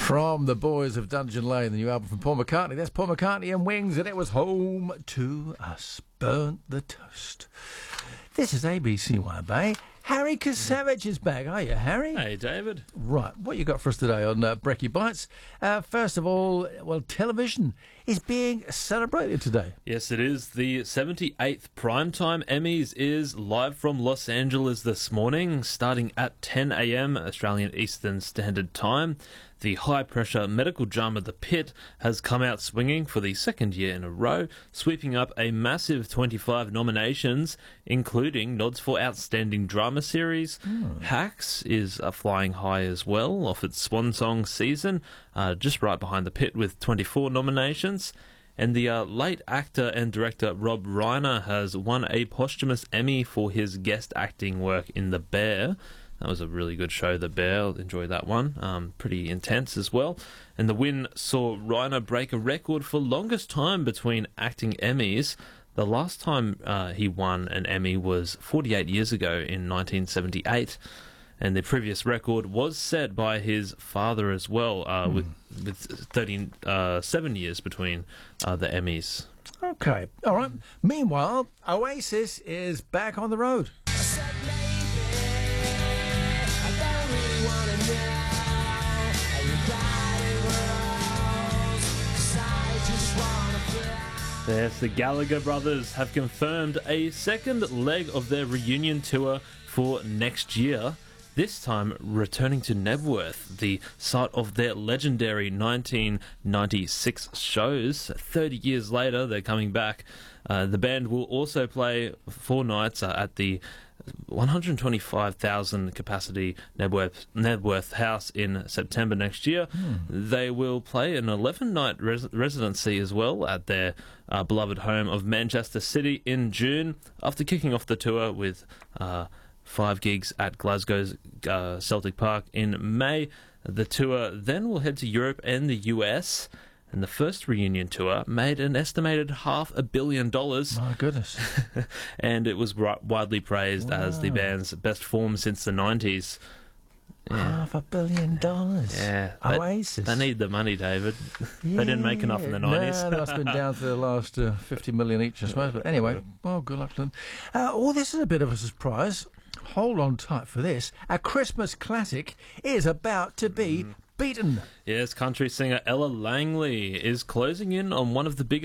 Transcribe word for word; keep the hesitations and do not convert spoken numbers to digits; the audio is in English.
From the boys of Dungeon Lane, the new album from Paul McCartney. That's Paul McCartney and Wings, and it was Home to Us. Burnt the toast. This is A B C Y Bay. Harry Kasavage is back. Are you, Harry? Hey, David. Right. What you got for us today on uh, Brekkie Bites? Uh, first of all, well, television is being celebrated today. Yes, it is. The seventy-eighth Primetime Emmys is live from Los Angeles this morning, starting at ten a.m. Australian Eastern Standard Time. The high-pressure medical drama The Pit has come out swinging for the second year in a row, sweeping up a massive twenty-five nominations, including nods for Outstanding Drama Series. Mm. Hacks is uh, flying high as well off its swan song season, uh, just right behind The Pit with twenty-four nominations. And the uh, late actor and director Rob Reiner has won a posthumous Emmy for his guest acting work in The Bear. That was a really good show, The Bear. Enjoyed that one. Um, pretty intense as well. And the win saw Reiner break a record for longest time between acting Emmys. The last time uh, he won an Emmy was forty-eight years ago in nineteen seventy-eight. And the previous record was set by his father as well, uh, mm. with, with thirty-seven years between uh, the Emmys. Okay. All right. Meanwhile, Oasis is back on the road. Yes, the Gallagher brothers have confirmed a second leg of their reunion tour for next year, this time returning to Nebworth, the site of their legendary nineteen ninety-six shows. thirty years later, they're coming back. Uh, the band will also play four nights uh, at the one hundred twenty-five thousand capacity Nebworth, Nebworth House in September next year. Mm. They will play an eleven night res- residency as well at their uh, beloved home of Manchester City in June, after kicking off the tour with uh, five gigs at Glasgow's uh, Celtic Park in May. The tour then will head to Europe and the U S, and the first reunion tour made an estimated half a billion dollars. My goodness. And it was widely praised wow. as the band's best form since the nineties. Yeah. Half a billion dollars. Yeah. Oasis. They, they need the money, David. Yeah. They didn't make enough in the nineties. No, they must have been down to the last uh, fifty million each, I suppose. But anyway, well, good luck to them. Uh, oh, this is a bit of a surprise. Hold on tight for this. A Christmas classic is about to be mm. beaten. Yes, country singer Ella Langley is closing in on one of the biggest